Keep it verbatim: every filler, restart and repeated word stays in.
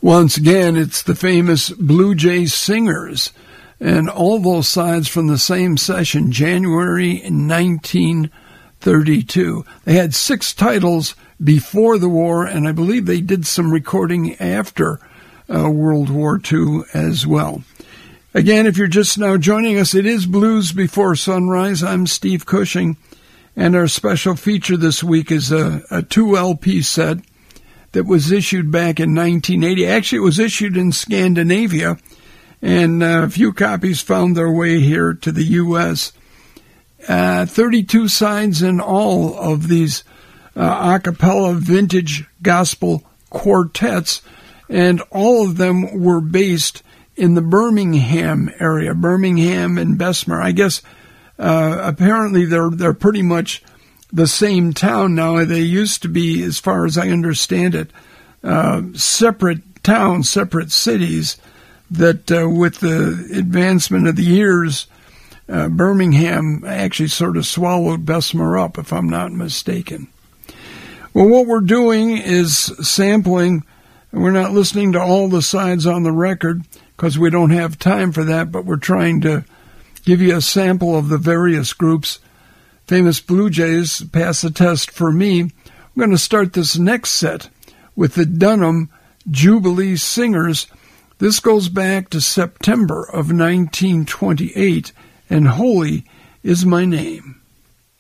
Once again, it's the famous Blue Jay Singers, and all those sides from the same session, January nineteen thirty-two. They had six titles before the war, and I believe they did some recording after uh, World War Two as well. Again, if you're just now joining us, it is Blues Before Sunrise. I'm Steve Cushing, and our special feature this week is a, a two L P set that was issued back in nineteen eighty. Actually, it was issued in Scandinavia, and a few copies found their way here to the U S Uh, thirty-two sides in all of these uh, a cappella vintage gospel quartets, and all of them were based in the Birmingham area, Birmingham and Bessemer. I guess uh, apparently they're they're pretty much the same town now. They used to be, as far as I understand it, uh, separate towns, separate cities, that uh, with the advancement of the years, uh, Birmingham actually sort of swallowed Bessemer up, if I'm not mistaken. Well, what we're doing is sampling. We're not listening to all the sides on the record because we don't have time for that, but we're trying to give you a sample of the various groups. Famous Blue Jays pass the test for me. I'm going to start this next set with the Dunham Jubilee Singers. This goes back to September of nineteen twenty-eight, and Holy Is My Name.